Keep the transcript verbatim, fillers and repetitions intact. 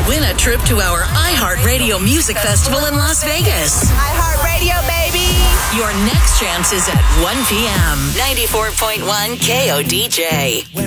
Win a trip to our iHeartRadio Music Festival in Las Vegas. iHeartRadio, baby. Your next chance is at one p.m. ninety-four point one K O D J.